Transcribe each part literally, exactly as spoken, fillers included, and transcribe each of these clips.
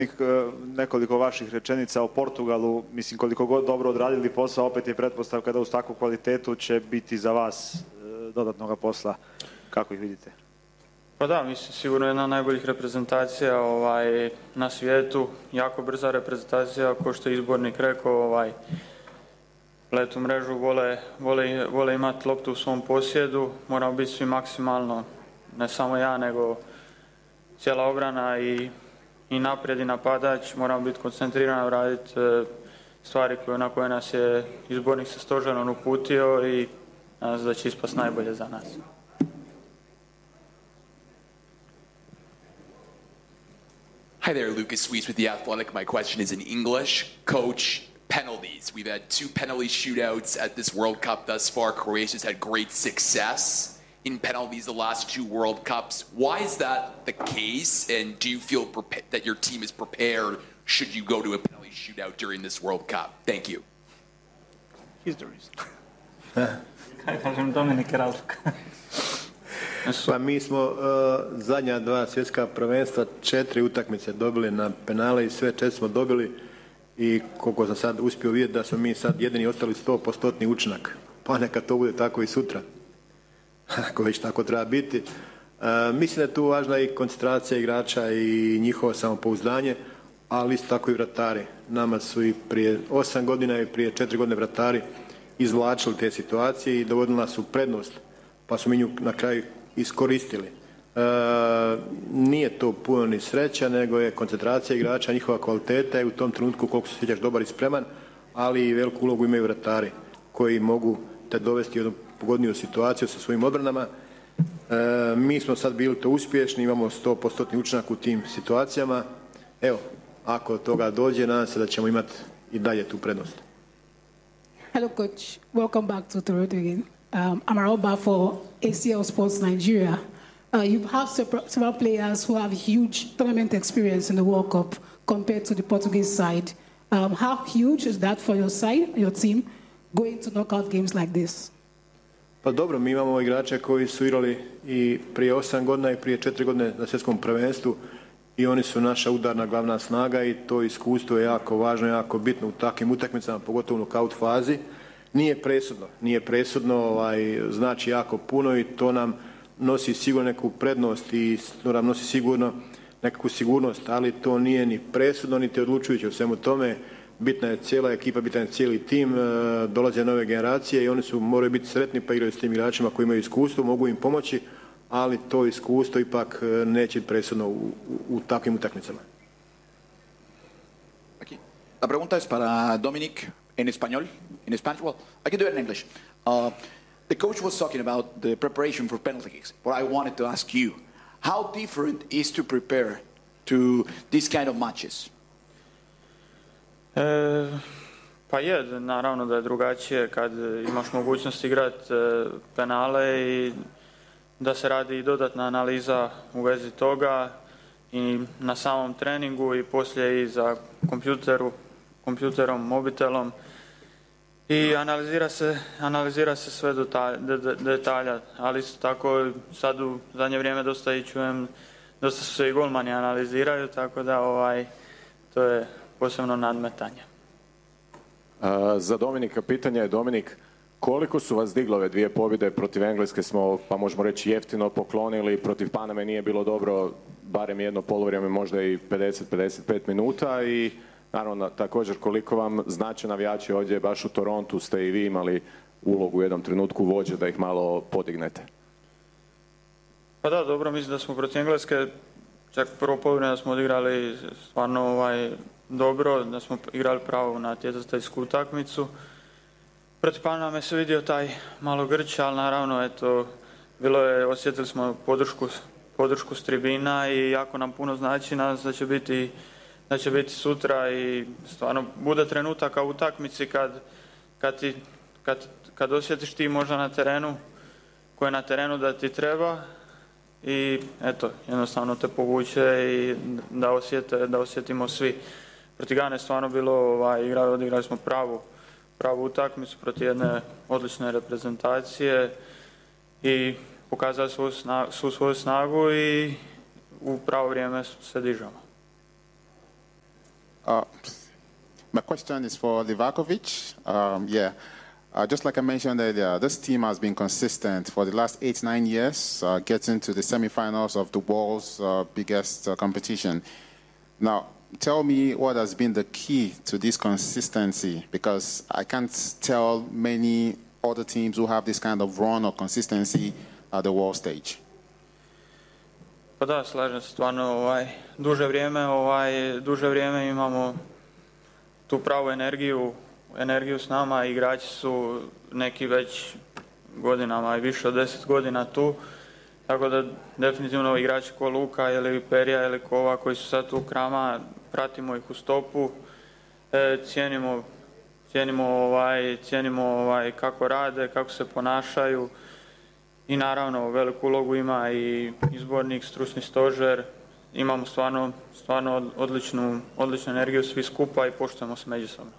nekoliko vaših rečenica o Portugalu, mislim koliko god dobro odradili posao, opet je pretpostavka da uz takvu kvalitetu će biti za vas dodatnog posla. Kako ih vidite? Pa da, mislim, sigurno jedna od najboljih reprezentacija ovaj, na svijetu, jako brza reprezentacija, kao što je izbornik rekao, ovaj, letu mrežu, vole, vole, vole imati loptu u svom posjedu, moramo biti svi maksimalno, ne samo ja, nego cijela obrana i, i naprijed i napadač, moramo biti koncentrirani, raditi e, stvari koje, na koje nas je izbornik sa stožerom uputio i nadam se da će ispast najbolje za nas. Hi there, Lucas Weiss with The Athletic. My question is in English. Coach, penalties. We've had two penalty shootouts at this World Cup thus far. Croatia's had great success in penalties the last two World Cups. Why is that the case? And do you feel that your team is prepared should you go to a penalty shootout during this World Cup? Thank you. He's the reason. Pa mi smo uh, zadnja dva svjetska prvenstva četiri utakmice dobili na penale i sve četiri smo dobili i koliko sam sad uspio vidjeti da smo mi sad jedini ostali sto postotni učinak. Pa neka to bude tako i sutra. Ako već tako treba biti. Uh, mislim da je tu važna i koncentracija igrača i njihovo samopouzdanje, ali isto tako i vratari. Nama su i prije osam godina i prije četiri godine vratari izvlačili te situacije i dovodili nas u prednost, pa smo mi nju na kraju iskoristili. E, nije to puno ni sreća, nego je koncentracija igrača, njihova kvaliteta je u tom trenutku koliko se sjećaš dobar i spreman, ali i veliku ulogu imaju vratari koji mogu te dovesti u jednu pogodniju situaciju sa svojim odbranama. E, mi smo sad bili to uspješni, imamo sto postotni učinak u tim situacijama. Evo, ako od toga dođe, nadam se da ćemo imati i dalje tu prednost. Hello, Coach. Welcome back to Toronto again. Um, I'm Aroba for A C L Sports Nigeria. Uh, you have several players who have huge tournament experience in the World Cup compared to the Portuguese side. Um, how huge is that for your side, your team, going to knockout games like this? Pa dobro, mi imamo igrače koji su igrali i prije osam godina i prije četiri godine na svjetskom prvenstvu i oni su naša udarna glavna snaga i to iskustvo je jako važno, jako bitno u takvim utakmicama, pogotovo u knockout fazi. Nije presudno, nije presudno, ovaj, znači jako puno i to nam nosi sigurno neku prednost i to nam nosi sigurno nekakvu sigurnost, ali to nije ni presudno, niti odlučujuće u svemu tome. Bitna je cijela ekipa, bitan je cijeli tim, dolaze nove generacije i oni su moraju biti sretni pa igraju s tim igračima koji imaju iskustvo, mogu im pomoći, ali to iskustvo ipak neće biti presudno u, u, u takvim utakmicama. Aquí. La pregunta es para Dominic en español. In Spanish, well, I can do it in English. Uh, the coach was talking about the preparation for penalty kicks, but I wanted to ask you, how different is to prepare to these kind of matches? E, pa je, naravno da je drugačije kad imaš mogućnost igrati e, penale i da se radi i dodatna analiza u vezi toga i na samom treningu i poslije i za kompjuteru, kompjuterom, mobitelom. I analizira se, analizira se sve do detalja, ali isto tako sad u zadnje vrijeme dosta i čujem, dosta se i golmani analiziraju, tako da ovaj, to je posebno nadmetanje. A, za Dominika pitanje je, Dominik, koliko su vas digle ove dvije pobjede? Protiv Engleske smo, pa možemo reći, jeftino poklonili, protiv Paname nije bilo dobro, barem jedno polovrijeme, možda i pedeset do pedeset pet minuta i naravno, također koliko vam znače navijači ovdje, baš u Torontu ste i vi imali ulogu u jednom trenutku vođe da ih malo podignete? Pa da, dobro, mislim da smo protiv Engleske, čak prvo polovreme da smo odigrali stvarno ovaj, dobro, da smo igrali pravo natjecateljsku utakmicu. Protiv Paname se vidio taj malo grč, ali naravno, eto, bilo je, osjetili smo podršku, podršku s tribina i jako nam puno znači, nadam se da će biti da će biti sutra i stvarno bude trenutaka u utakmici kad, kad, ti, kad, kad osjetiš ti možda na terenu, ko je na terenu da ti treba i eto, jednostavno te povuče i da, osjete, da osjetimo svi. Protiv Gane stvarno bilo, ovaj, igrali, odigrali smo pravu, pravu utakmicu protiv jedne odlične reprezentacije i pokazali svoju, snagu, svu svoju snagu i u pravo vrijeme se dižemo. Uh, my question is for Livakovic. Um, yeah, uh, just like I mentioned earlier, this team has been consistent for the last eight, nine years, uh, getting to the semifinals of the world's uh, biggest uh, competition. Now, tell me what has been the key to this consistency, because I can't tell many other teams who have this kind of run or consistency at the world stage. Pa da, slažem se, stvarno ovaj, duže vrijeme, ovaj, duže vrijeme imamo tu pravu energiju, energiju s nama, igrači su neki već godinama i više od deset godina tu, tako da definitivno igrači ko Luka ili Perija ili Kova koji su sad tu krama, pratimo ih u stopu, e, cijenimo, cijenimo, ovaj, cijenimo ovaj, kako rade, kako se ponašaju. I naravno veliku ulogu ima i izbornik, stručni stožer, imamo stvarno, stvarno odličnu, odličnu energiju svi skupa i poštujemo se međusobno.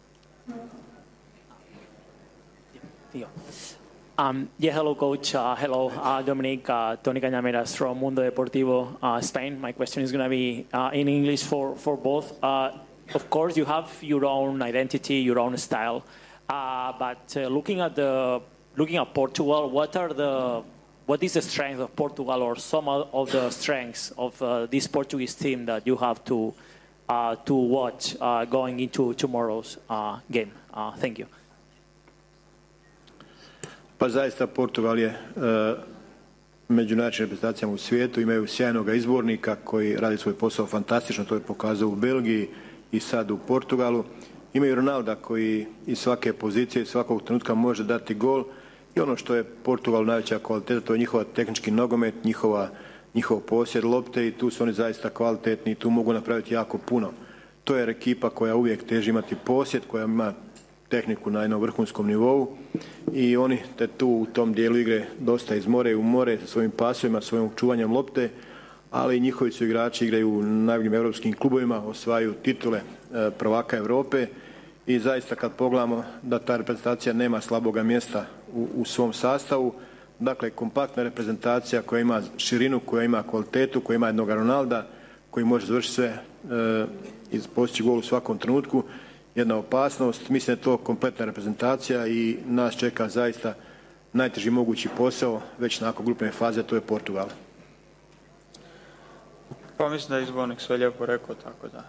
Um, yeah, hello, coach. Uh, hello, uh, Dominic. Uh, Tony Cañameras from Mundo Deportivo, uh, Spain. My question is going to be uh, in English for, for both. Uh, of course, you have your own identity, your own style. Uh, but uh, looking at the looking at Portugal, what are the what is the strength of Portugal, or some of the strengths of uh, this Portuguese team that you have to uh, to watch uh, going into tomorrow's uh, game? Uh, thank you. Pa zaista Portugal je uh, među najjačim reprezentacijama u svijetu, imaju sjajnog izbornika koji radi svoj posao fantastično, to je pokazao u Belgiji i sad u Portugalu. Imaju Ronalda koji iz svake pozicije, iz svakog trenutka može dati gol i ono što je Portugalu najveća kvaliteta, to je njihova tehnički nogomet, njihova, njihov posjed lopte i tu su oni zaista kvalitetni i tu mogu napraviti jako puno. To je ekipa koja uvijek teži imati posjed, koja ima tehniku na jednom vrhunskom nivou i oni te tu u tom dijelu igre dosta izmore i umore sa svojim pasovima, svojim čuvanjem lopte, ali njihovi su igrači igraju u najboljim europskim klubovima, osvajaju titule prvaka Europe i zaista kad pogledamo da ta reprezentacija nema slaboga mjesta u, u svom sastavu, dakle kompaktna reprezentacija koja ima širinu, koja ima kvalitetu, koja ima jednog Ronalda koji može završiti sve e, i postići gol u svakom trenutku, jedna opasnost. Mislim da je to kompletna reprezentacija i nas čeka zaista najteži mogući posao već nakon grupne faze, to je Portugal. Pa mislim da je izbornik sve lijepo rekao, tako da.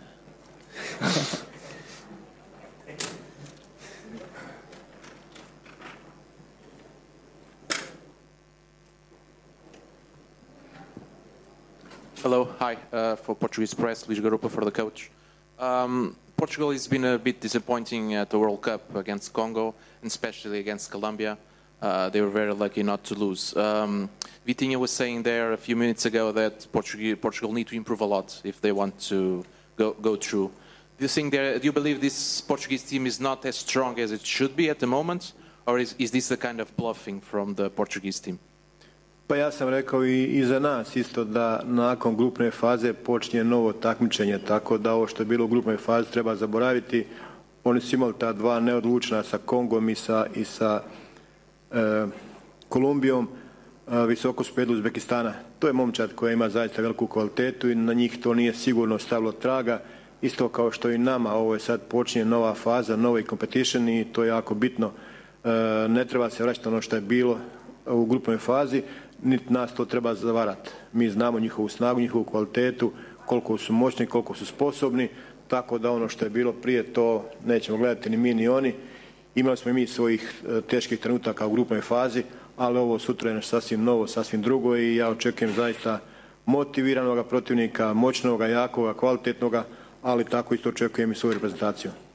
Hello, hi, uh, for Portuguese Press, Luis Garupa for the coach. Um, Portugal has been a bit disappointing at the World Cup against Congo, and especially against Colombia. Uh, they were very lucky not to lose. Um, Vitinha was saying there a few minutes ago that Portugal, Portugal need to improve a lot if they want to go, go through. Do you think there, do you believe this Portuguese team is not as strong as it should be at the moment, or is, is this the kind of bluffing from the Portuguese team? Pa ja sam rekao i, i za nas isto da nakon grupne faze počinje novo takmičenje, tako da ovo što je bilo u grupnoj fazi treba zaboraviti. Oni su imali ta dva neodlučna sa Kongom i sa, i sa e, Kolumbijom, e, visoko su pobjedili Uzbekistana. To je momčad koja ima zaista veliku kvalitetu i na njih to nije sigurno stavilo traga. Isto kao što i nama, ovo je sad počinje nova faza, novi competition i to je jako bitno. E, ne treba se vraćati ono što je bilo u grupnoj fazi, niti nas to treba zavarati. Mi znamo njihovu snagu, njihovu kvalitetu, koliko su moćni, koliko su sposobni, tako da ono što je bilo prije to nećemo gledati ni mi ni oni. Imali smo i mi svojih teških trenutaka u grupnoj fazi, ali ovo sutra je nešto sasvim novo, sasvim drugo i ja očekujem zaista motiviranog protivnika, moćnog, jakog, kvalitetnog, ali tako isto očekujem i svoju reprezentaciju.